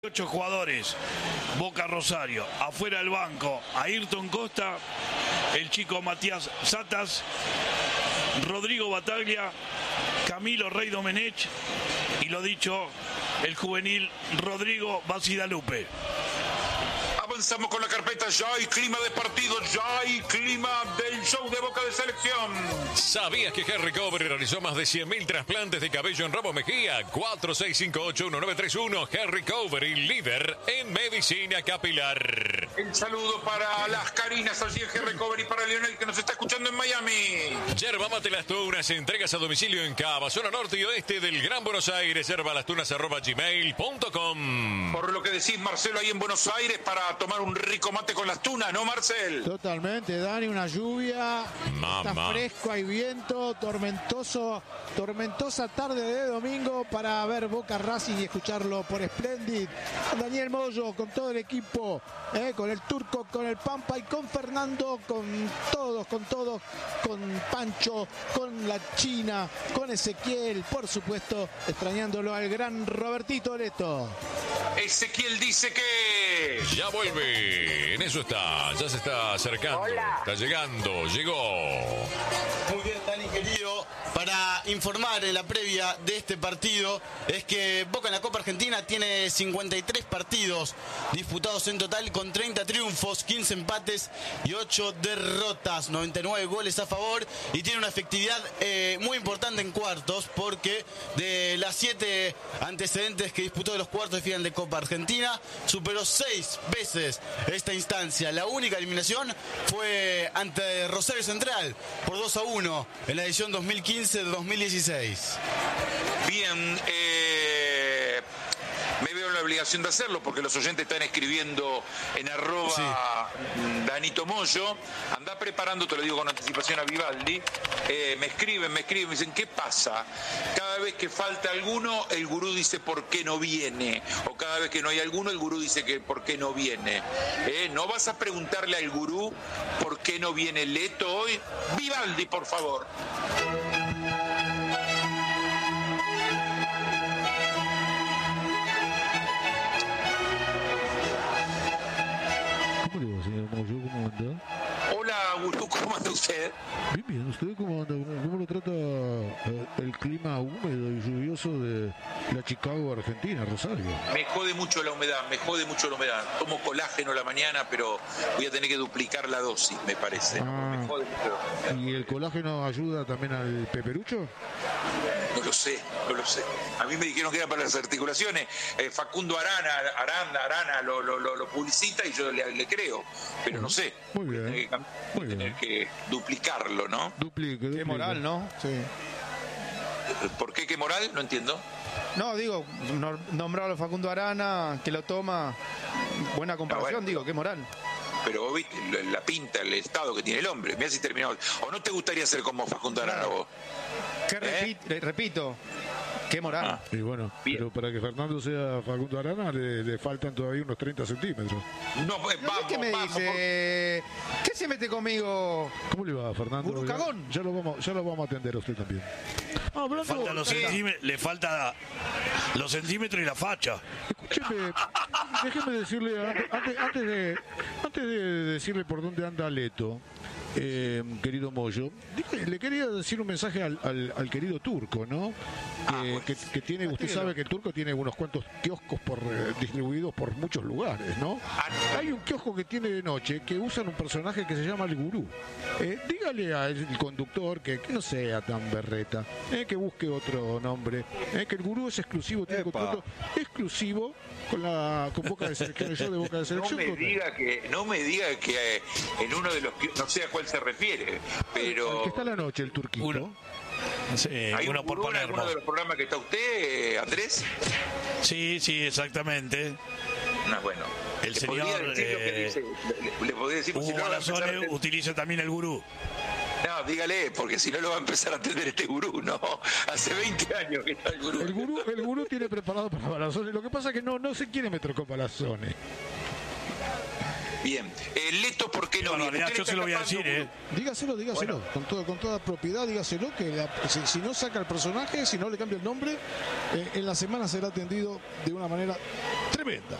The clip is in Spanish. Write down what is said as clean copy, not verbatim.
8 jugadores, Boca Rosario, afuera del banco, Ayrton Costa, el chico Matías Satas, Rodrigo Bataglia, Camilo Rey Domenech y lo dicho, el juvenil Rodrigo Basidalupe. Avanzamos con la carpeta, ya hay clima de partido, ya hay clima del show de Boca de Selección. ¿Sabías que Henry Cover realizó más de 100.000 trasplantes de cabello en Ramos Mejía? 46581931, Henry Cover, líder en medicina capilar. El saludo para las Carinas allí en Henry Cover y para Leonel que nos está escuchando en Miami. Yerba Mate Las Tunas, entregas a domicilio en Cava, zona norte y oeste del Gran Buenos Aires, yerbalastunas@gmail.com. Por lo que decís, Marcelo, ahí en Buenos Aires para tomar un rico mate con las tunas, ¿no, Marcel? Totalmente, Dani, una lluvia, está fresco, hay viento, tormentosa tarde de domingo para ver Boca Racing y escucharlo por Splendid. Daniel Moyo, con todo el equipo, con el Turco, con el Pampa y con Fernando, con todos, con Pancho, con la China, con Ezequiel, por supuesto, extrañándolo al gran Robertito Leto. Ezequiel dice que... Ya vuelve, en eso está, ya se está acercando. Hola. Está llegando, llegó. Muy bien, Dani, querido. Para informar en la previa de este partido, es que Boca en la Copa Argentina tiene 53 partidos disputados en total con 30 triunfos, 15 empates y 8 derrotas, 99 goles a favor y tiene una efectividad muy importante en cuartos porque de las 7 antecedentes que disputó de los cuartos de final de Copa Argentina, superó 6 veces esta instancia. La única eliminación fue ante Rosario Central por 2-1 en la edición 2015-2016. Bien, me veo en la obligación de hacerlo porque los oyentes están escribiendo en @ Sí. Danito Moyo. Anda preparando, te lo digo con anticipación a Vivaldi. Me escriben, me dicen, ¿qué pasa? Cada vez que falta alguno, el gurú dice por qué no viene. O cada vez que no hay alguno, el gurú dice que por qué no viene. ¿No vas a preguntarle al gurú por qué no viene Leto hoy? Vivaldi, por favor. ¿Cómo le va, señor Moyo? ¿Cómo anda? Hola, gurú, ¿cómo anda usted? Bien, bien. ¿Usted cómo anda? ¿Cómo lo trata el clima húmedo y lluvioso de la Chicago, Argentina, Rosario? Me jode mucho la humedad. Tomo colágeno a la mañana, pero voy a tener que duplicar la dosis, me parece. Me jode mucho. ¿Y el colágeno ayuda también al peperucho? No lo sé. A mí me dijeron que era para las articulaciones. Facundo Arana lo publicita y yo le creo, pero no sé. Muy bien. Voy a tener que duplicarlo, ¿no? Duplique. Qué moral, ¿no? Sí. ¿Por qué moral? No entiendo. No, digo, nombrarlo a Facundo Arana, que lo toma, buena comparación, bueno. digo, qué moral. Pero vos viste la pinta, el estado que tiene el hombre. Mirá si terminamos. ¿O no te gustaría ser como Facundo Arana vos? Repito, qué moral. Y bueno, Bien. pero para que Fernando sea Facundo Arana le faltan todavía unos 30 centímetros. No, vamos, ¿Qué me dice? ¿Qué se mete conmigo? ¿Cómo le va, Fernando? Gurú cagón. Ya lo vamos a atender a usted también. Le falta los centímetros y la facha. Escúcheme, déjeme decirle, antes de decirle por dónde anda Leto, querido Moyo, le quería decir un mensaje al querido Turco, ¿no? Que tiene, usted sabe que el Turco tiene unos cuantos kioscos distribuidos por muchos lugares, ¿no? Hay un kiosco que tiene de noche que usan un personaje que se llama el Gurú. Dígale al conductor que no sea tan berreta, que busque otro nombre, que el Gurú es exclusivo, tiene contrato exclusivo con Boca de Selección, el show de Boca de Selección. No me diga que en uno de los, no sé a cuál se refiere, pero Al que está a la noche, el Turquito. Sí, ¿hay uno por poner. alguno de los programas que está usted, Andrés? Sí, exactamente. No, bueno. El señor le podría decir Hugo si no lo va a empezar a Balazone atender. utiliza también el gurú. No, dígale, porque si no lo va a empezar a atender este gurú, ¿no? Hace 20 años que está el gurú. El gurú tiene preparado para Balazone. Lo que pasa es que no se quiere meter con Balazone. Bien. Leto, ¿por qué no viene? Yo se lo voy a decir, Dígaselo, bueno. con toda propiedad, dígaselo que si no saca el personaje, si no le cambia el nombre, en la semana será atendido de una manera tremenda.